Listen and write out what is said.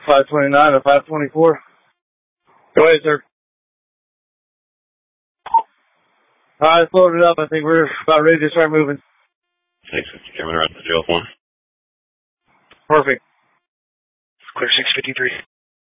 529 to 524. Go ahead, sir. Alright, it's loaded up. I think we're about ready to start moving. 650 coming around to 201. Perfect. Clear 653.